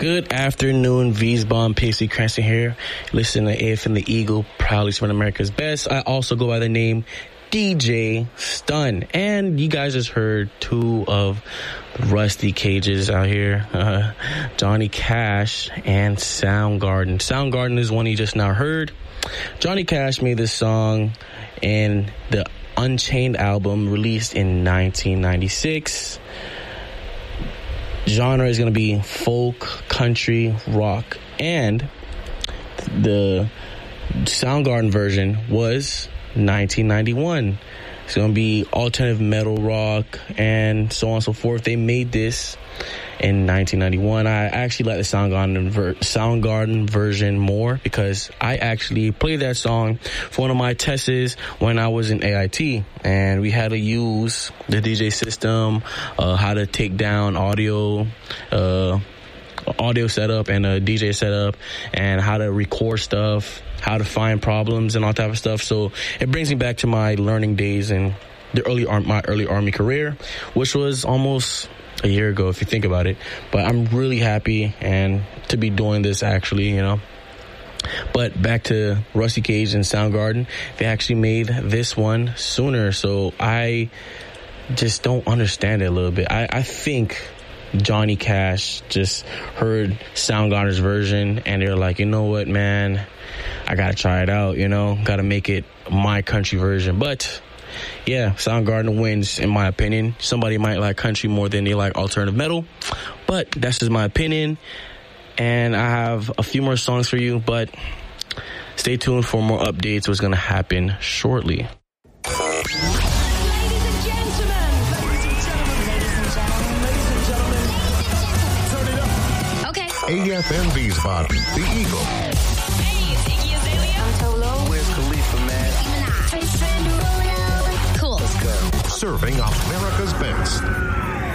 Good afternoon, Wiesbaum, Pacey Cranston here. Listen to AF and the Eagle, proudly serving America's best. I also go by the name DJ Stun. And you guys just heard two of Rusty Cages out here, Johnny Cash and Soundgarden. Soundgarden is one you just now heard. Johnny Cash made this song in the Unchained album released in 1996. Genre is going to be folk, country, rock, and the Soundgarden version was 1991. It's going to be alternative metal rock and so on and so forth. They made this in 1991. I actually like the Soundgarden version more because I actually played that song for one of my tests when I was in AIT, and we had to use the DJ system, how to take down audio setup and a DJ setup, and how to record stuff, how to find problems and all type of stuff. So it brings me back to my learning days and my early Army career, which was almost a year ago if you think about it. But I'm really happy and to be doing this actually, But back to Rusty Cage and Soundgarden, they actually made this one sooner. So I just don't understand it a little bit. I think Johnny Cash just heard Soundgarden's version and they're like, you know what, man, I gotta try it out, gotta make it my country version. But yeah, Soundgarden wins in my opinion. Somebody might like country more than they like alternative metal, but that's just my opinion. And I have a few more songs for you, but stay tuned for more updates. What's gonna happen shortly. AFM Wiesbaden, The Eagle. Hey, it's Iggy Azalea. I'm Tolo. Where's Khalifa, man? Cool. Let's go. Serving America's best.